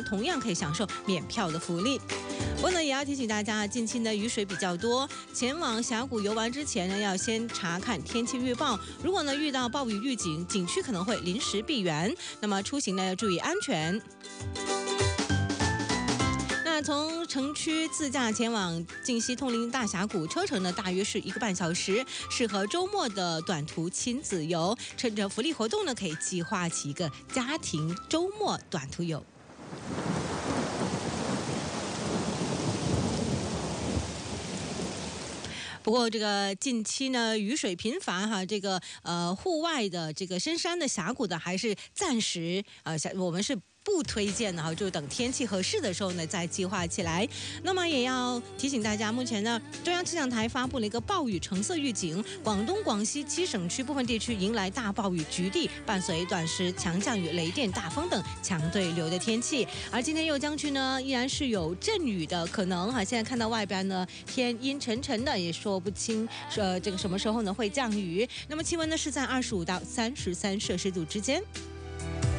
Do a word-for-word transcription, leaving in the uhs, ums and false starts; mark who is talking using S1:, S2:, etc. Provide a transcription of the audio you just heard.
S1: 呢，同样可以享受免票的福利。不过呢，也要提醒大家，近期呢雨水比较多，前往峡谷游玩之前呢，要先查看天气预报。如果呢遇到暴雨预警，景区可能会临时闭园，那么出行呢要注意安全。那从城区自驾前往靖西通灵大峡谷，车程呢大约是一个半小时，适合周末的短途亲子游。趁着福利活动呢，可以计划起一个家庭周末短途游。不过这个近期呢雨水频繁哈，这个呃户外的这个深山的峡谷的还是暂时呃我们是不推荐的哈，就等天气合适的时候呢再计划起来。那么也要提醒大家，目前呢中央气象台发布了一个暴雨橙色预警，广东、广西七省区部分地区迎来大暴雨局地，伴随短时强降雨、雷电、大风等强对流的天气。而今天右江区呢依然是有阵雨的可能哈，现在看到外边呢天阴沉沉的，也说不清呃这个什么时候呢会降雨。那么气温呢是在二十五到三十三摄氏度之间。